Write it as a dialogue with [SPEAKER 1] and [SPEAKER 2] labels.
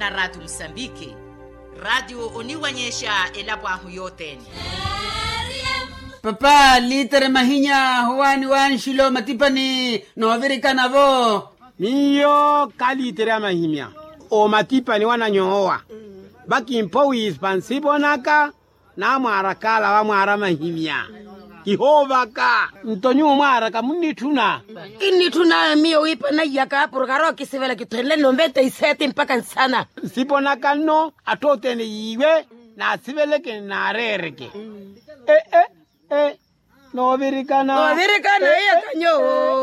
[SPEAKER 1] na Radio Msambiki. Radio uniwanyesha elabwahu yoteni.
[SPEAKER 2] Papa litere mahinya huwani wanshilo matipani novirika navo.
[SPEAKER 3] Niyo kalitere mahimia. O matipani wananyoa. Baki mpo ispansipo naka na mwarakala wa mwara mahimia. Kihova ka ntonyo mwara ka munituna.
[SPEAKER 4] Inituna mio wipa na yaka purgaro kisivela kitwele nombete iseti mpaka nsana.
[SPEAKER 3] Sipo naka no atote ni iwe na siveleke na rereke. No virikana
[SPEAKER 4] iya kanyo.